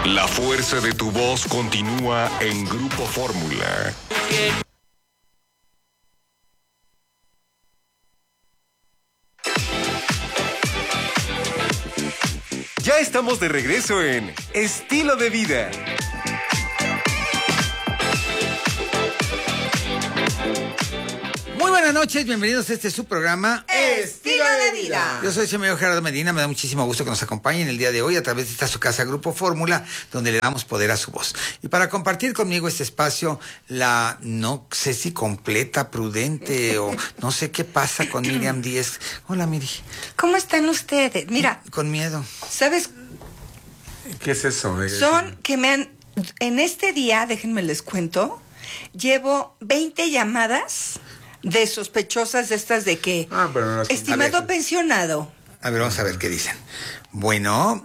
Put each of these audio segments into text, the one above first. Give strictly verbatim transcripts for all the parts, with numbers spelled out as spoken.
La fuerza de tu voz continúa en Grupo Fórmula. Ya estamos de regreso en Estilo de Vida. Muy buenas noches, bienvenidos a este su programa Estilo de Vida. Yo soy el señor Gerardo Medina, me da muchísimo gusto que nos acompañen el día de hoy a través de esta su casa Grupo Fórmula, donde le damos poder a su voz. Y para compartir conmigo este espacio, la no sé si completa, prudente o no sé qué pasa con Miriam Díez. Hola, Miri. ¿Cómo están ustedes? Mira, Con miedo. ¿sabes? ¿Qué es eso? Son que me han... En este día, déjenme les cuento, llevo veinte llamadas de sospechosas de estas de que... Ah, pero no las... Estimado A ver. pensionado. A ver, vamos a ver qué dicen. Bueno,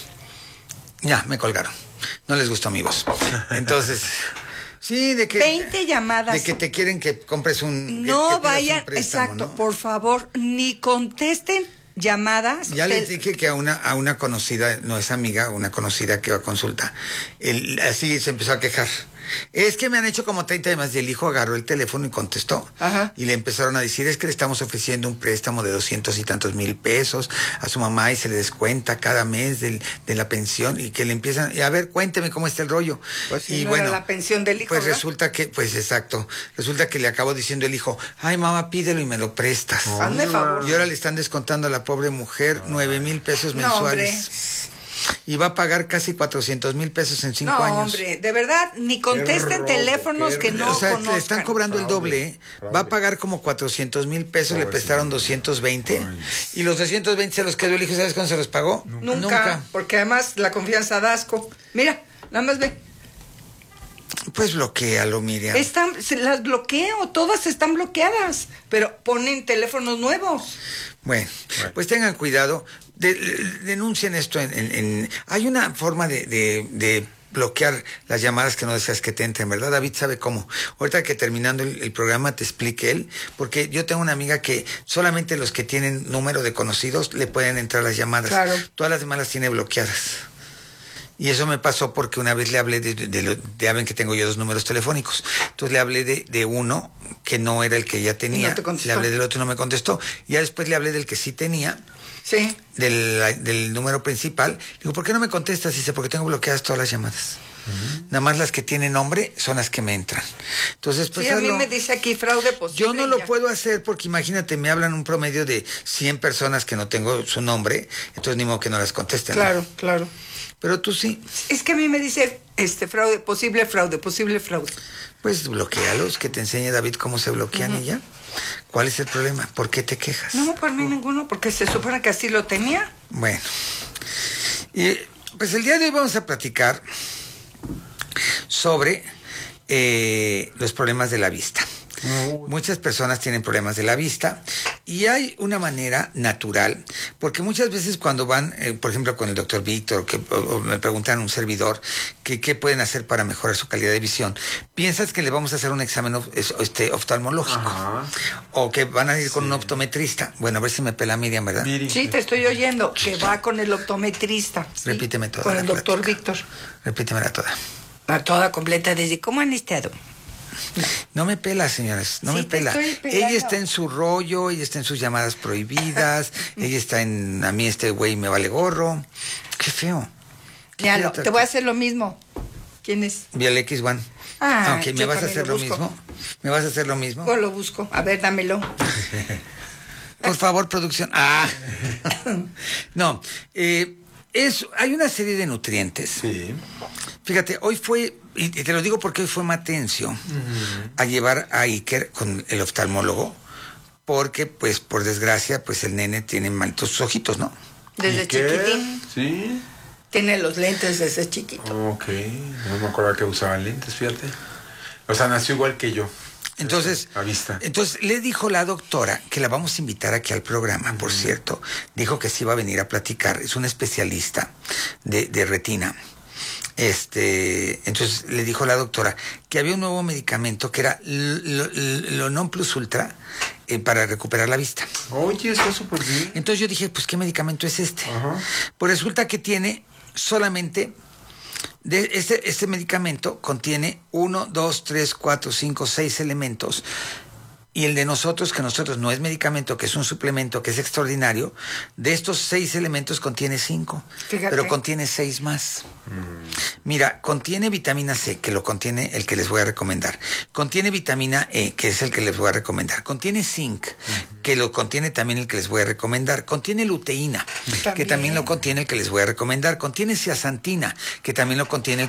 ya, me colgaron. No les gustó mi voz. Entonces, sí, de que... veinte llamadas. De que te quieren que compres un... que- que No pidas vayan, un préstamo, exacto, ¿no? por favor, ni contesten llamadas. Ya les Te- dije que a una, a una conocida, no es amiga, una conocida que va a consulta, el- así se empezó a quejar. Es que me han hecho como treinta llamadas y el hijo agarró el teléfono y contestó. Ajá. Y le empezaron a decir, es que le estamos ofreciendo un préstamo de doscientos y tantos mil pesos a su mamá y se le descuenta cada mes del, de la pensión y que le empiezan, y a ver, cuénteme cómo está el rollo. Pues sí, y no era la pensión del hijo, Pues ¿verdad? resulta que, pues exacto, resulta que le acabó diciendo el hijo, ay mamá, pídelo y me lo prestas. Hazme favor. Y ahora le están descontando a la pobre mujer nueve mil pesos No, mensuales. hombre. Y va a pagar casi cuatrocientos mil pesos en cinco No, años. hombre, de verdad, ni contesten robo, teléfonos qué que no O sea, conozcan. le están cobrando el Fraude, doble, ¿eh? fraude. Va a pagar como cuatrocientos mil pesos, le Pobre prestaron señor. doscientos veinte. Ay. Y los doscientos veinte se los quedó el hijo, ¿sabes cuándo se los pagó? Nunca, porque además la confianza da asco. Mira, nada más ve. Pues bloquéalo, Miriam. Están, se las bloqueo, todas están bloqueadas, pero ponen teléfonos nuevos. Bueno, Bueno. pues tengan cuidado, de- denuncien esto en, en- en- Hay una forma de, de- de bloquear las llamadas que no deseas que te entren, ¿verdad? David sabe cómo. Ahorita que terminando el, el programa te explique él, porque yo tengo una amiga que solamente los que tienen número de conocidos le pueden entrar las llamadas. Claro. Todas las demás las tiene bloqueadas. Y eso me pasó porque una vez le hablé de, de, de lo- ya ven que tengo yo dos números telefónicos. Entonces le hablé de, de uno que no era el que ella tenía. Y no te contestó. Le hablé del otro y no me contestó. Y ya después le hablé del que sí tenía, Sí. del, del número principal. Digo, ¿por qué no me contestas? Dice, porque tengo bloqueadas todas las llamadas. Nada más las que tienen nombre son las que me entran. Entonces, pues Sí, a mí hazlo. me dice aquí fraude posible. Yo no lo ya. puedo hacer porque imagínate, me hablan un promedio de cien personas que no tengo su nombre, entonces ni modo que no las contesten. ¿no? Claro, claro. Pero tú sí, Es que a mí me dice este fraude, posible fraude, posible fraude. pues bloquealos, que te enseñe David cómo se bloquean y ya. ¿Cuál es el problema? ¿Por qué te quejas? No, por mí ninguno, porque se supone que así lo tenía. Bueno, y pues el día de hoy vamos a platicar sobre eh, los problemas de la vista. Muchas personas tienen problemas de la vista y hay una manera natural, porque muchas veces cuando van, eh, por ejemplo, con el doctor Víctor, que, o, o me preguntan a un servidor que qué pueden hacer para mejorar su calidad de visión, piensas que le vamos a hacer un examen of- es- este, oftalmológico Ajá. o que van a ir con un optometrista. Bueno, a ver si me pela Miriam, ¿verdad? Miri. Sí, te estoy oyendo, que va con el optometrista. ¿sí? Repíteme toda Con la el doctor plática. Víctor. Repítemela toda. A toda completa, desde cómo han estado. No me pela, señores, no Sí, me te pela. estoy pelando. Ella está en su rollo, ella está en sus llamadas prohibidas, ella está en, a mí este güey me vale gorro. Qué feo. Qué Míralo, feo te voy a hacer lo mismo. ¿Quién es? Vía el X uno. Ah, Aunque me yo vas a también hacer lo lo busco. mismo. ¿Me vas a hacer lo mismo? Luego lo busco. A ver, dámelo. Por favor, producción. Ah. No, eh, es, hay una serie de nutrientes. Sí. Fíjate, hoy fue, y te lo digo porque hoy fue Matencio a llevar a Iker con el oftalmólogo, porque, pues, por desgracia, pues el nene tiene malitos sus ojitos, ¿no? Desde ¿Y qué? chiquitín. Sí. Tiene los lentes desde chiquito. Ok. No me acuerdo que usaban lentes, fíjate. O sea, nació igual que yo. Entonces, A vista. entonces le dijo la doctora que la vamos a invitar aquí al programa, por cierto. Dijo que sí iba a venir a platicar. Es una especialista de, de retina. Este, entonces le dijo la doctora que había un nuevo medicamento que era lo, lo, lo non plus ultra eh, para recuperar la vista. Oye, está súper bien. Entonces yo dije, pues, ¿qué medicamento es este? Ajá. Pues resulta que tiene solamente De este, este medicamento contiene uno, dos, tres, cuatro, cinco, seis elementos. Y el de nosotros, que nosotros no es medicamento, que es un suplemento, que es extraordinario, de estos seis elementos contiene cinco, Fíjate. pero contiene seis más. Mm. Mira, contiene vitamina C, que lo contiene el que les voy a recomendar. Contiene vitamina E, que es el que les voy a recomendar. Contiene zinc, uh-huh. que lo contiene también el que les voy a recomendar. Contiene luteína, ¿También? que también lo contiene el que les voy a recomendar. Contiene zeaxantina, que también lo contiene